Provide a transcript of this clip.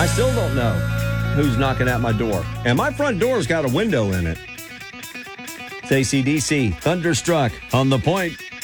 I still don't know who's knocking at my door. And my front door's got a window in it. It's AC/DC, Thunderstruck on The Point.